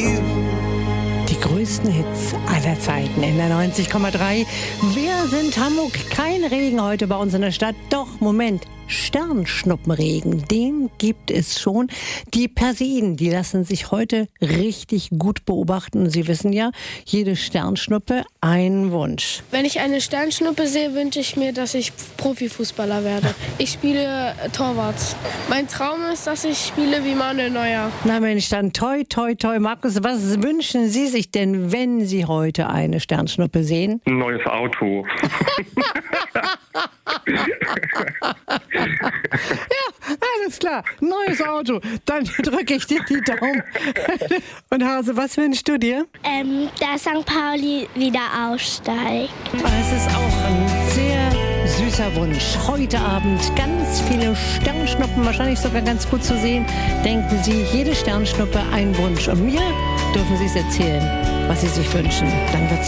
you. Die größten Hits aller Zeiten in der 90,3. Wir sind Hamburg. Kein Regen heute bei uns in der Stadt. Doch, Moment. Sternschnuppenregen, den gibt es schon. Die Persiden, die lassen sich heute richtig gut beobachten. Sie wissen ja, jede Sternschnuppe ein Wunsch. Wenn ich eine Sternschnuppe sehe, wünsche ich mir, dass ich Profifußballer werde. Ich spiele Torwart. Mein Traum ist, dass ich spiele wie Manuel Neuer. Na Mensch, dann toi, toi, toi. Markus, was wünschen Sie sich denn, wenn Sie heute eine Sternschnuppe sehen? Ein neues Auto. Ja, alles klar. Neues Auto. Dann drücke ich dir die Daumen. Und Hase, was wünschst du dir? Dass St. Pauli wieder aufsteigt. Es ist auch ein sehr süßer Wunsch. Heute Abend ganz viele Sternschnuppen, wahrscheinlich sogar ganz gut zu sehen. Denken Sie, jede Sternschnuppe ein Wunsch. Und mir dürfen Sie es erzählen, was Sie sich wünschen. Dann wird's